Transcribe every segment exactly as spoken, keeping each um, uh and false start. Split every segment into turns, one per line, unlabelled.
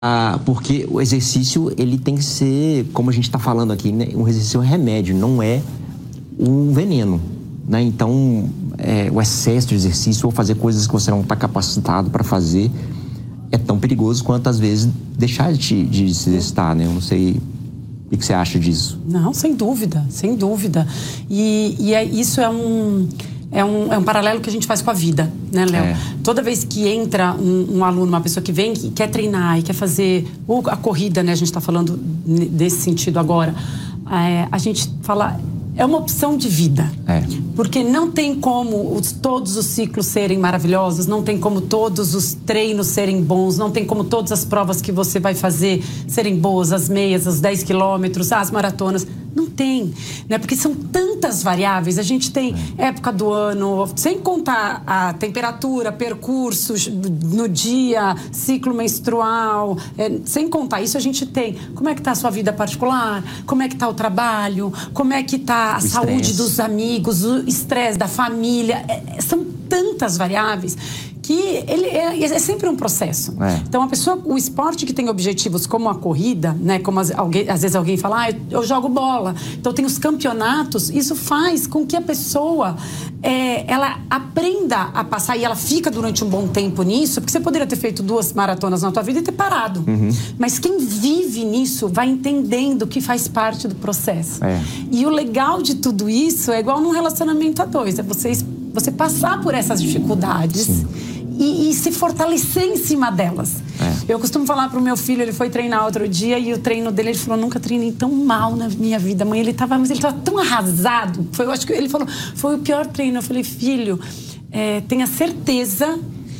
Ah, porque o exercício, ele tem que ser, como a gente está falando aqui, né? Um exercício é um remédio, não é um veneno, né? Então, é, o excesso de exercício ou fazer coisas que você não está capacitado para fazer é tão perigoso quanto, às vezes, deixar de, de se exercitar, né? Eu não sei o que você acha disso.
Não, sem dúvida, sem dúvida. E, e é, isso é um... É um, é um paralelo que a gente faz com a vida, né, Léo? É. Toda vez que entra um, um aluno, uma pessoa que vem e quer treinar e quer fazer ou a corrida, né? A gente está falando desse sentido agora. É, a gente fala... É uma opção de vida. É. Porque não tem como os, todos os ciclos serem maravilhosos, não tem como todos os treinos serem bons, não tem como todas as provas que você vai fazer serem boas, as meias, os dez quilômetros, as maratonas. Não tem, né? Porque são tantas variáveis. A gente tem época do ano, sem contar a temperatura, percursos no dia, ciclo menstrual, é, sem contar isso, a gente tem como é que está a sua vida particular, como é que está o trabalho, como é que está a o saúde stress. Dos amigos, o estresse da família. É, são tantas variáveis que ele é, é sempre um processo. É. Então, a pessoa, o esporte que tem objetivos como a corrida, né? Como as, alguém, às vezes alguém fala, ah, eu, eu jogo bola. Então, tem os campeonatos. Isso faz com que a pessoa, é, ela aprenda a passar e ela fica durante um bom tempo nisso, porque você poderia ter feito duas maratonas na tua vida e ter parado. Uhum. Mas quem vive nisso vai entendendo que faz parte do processo. É. E o legal de tudo isso é igual num relacionamento a dois. É vocês, você passar por essas dificuldades. Sim. E, e se fortalecer em cima delas. É. Eu costumo falar pro meu filho, ele foi treinar outro dia e o treino dele, ele falou, nunca treinei tão mal na minha vida. Mãe, ele tava, mas ele tava tão arrasado. Foi, eu acho que ele falou, foi o pior treino. Eu falei, filho, é, tenha certeza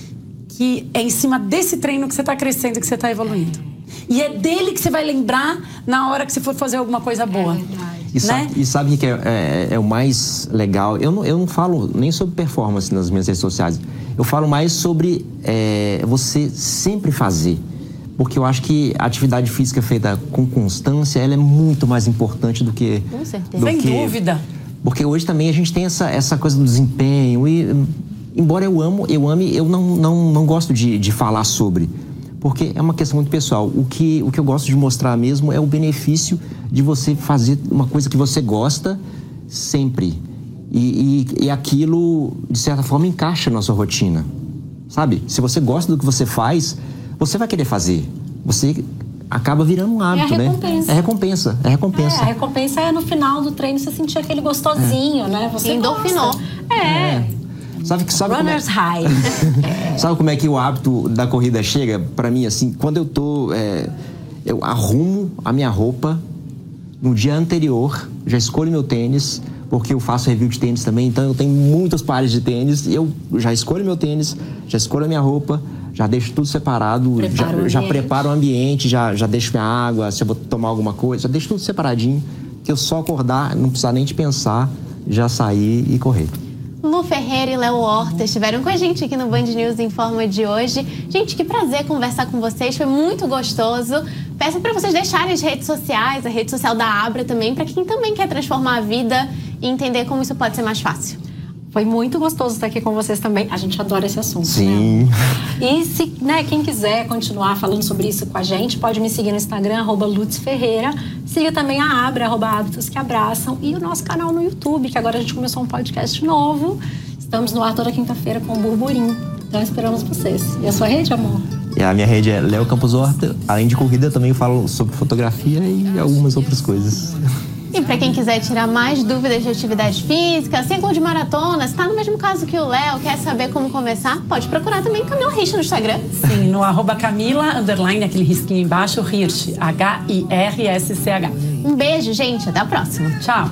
que é em cima desse treino que você tá crescendo, que você tá evoluindo. E é dele que você vai lembrar na hora que você for fazer alguma coisa boa. É
E sabe, né? e sabe o que é, é, é o mais legal? Eu não, eu não falo nem sobre performance nas minhas redes sociais. Eu falo mais sobre é, você sempre fazer. Porque eu acho que a atividade física feita com constância, ela é muito mais importante do que...
Com certeza. Sem dúvida.
Porque hoje também a gente tem essa, essa coisa do desempenho. E, embora eu amo, eu ame, eu não, não, não gosto de, de falar sobre. Porque é uma questão muito pessoal. O que, o que eu gosto de mostrar mesmo é o benefício de você fazer uma coisa que você gosta sempre. E, e, e aquilo, de certa forma, encaixa na sua rotina. Sabe? Se você gosta do que você faz, você vai querer fazer. Você acaba virando um hábito, né? É recompensa. É recompensa.
É, a recompensa é no final do treino você sentir aquele gostosinho, é. né? Você
endorfinou.
É. é.
Sabe, sabe
Runner's
como é...
high.
Sabe como é que o hábito da corrida chega pra mim, assim? Quando eu tô... É, eu arrumo a minha roupa no dia anterior, já escolho meu tênis, porque eu faço review de tênis também, então eu tenho muitos pares de tênis, eu já escolho meu tênis, já escolho a minha roupa, já deixo tudo separado, já, já preparo o ambiente, já, já deixo minha água, se eu vou tomar alguma coisa, já deixo tudo separadinho, que eu só acordar, não precisar nem de pensar, já sair e correr.
Lu Ferreira e Léo Horta estiveram com a gente aqui no Band News Informa de hoje. Gente, que prazer conversar com vocês, foi muito gostoso. Peço para vocês deixarem as redes sociais, a rede social da Abra também, para quem também quer transformar a vida e entender como isso pode ser mais fácil.
Foi muito gostoso estar aqui com vocês também. A gente adora esse assunto,
Sim.
né? E se, né, quem quiser continuar falando sobre isso com a gente, pode me seguir no Instagram, arroba Lutz Ferreira. Siga também a Abra, arroba Hábitos que Abraçam. E o nosso canal no YouTube, que agora a gente começou um podcast novo. Estamos no ar toda quinta-feira com o Burburinho. Então esperamos vocês. E a sua rede, amor?
E a minha rede é Léo Campos Horta. Além de corrida, eu também falo sobre fotografia e algumas outras coisas.
E para quem quiser tirar mais dúvidas de atividade física, ciclo de maratona, se está no mesmo caso que o Léo, quer saber como começar, pode procurar também Camila Hirsch no Instagram.
Sim, no arroba Camila, underline, aquele risquinho embaixo, Hirsch, H I R S C H.
Um beijo, gente, até a próxima.
Tchau.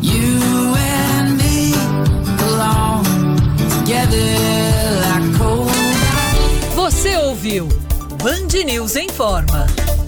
Você ouviu Band News Informa.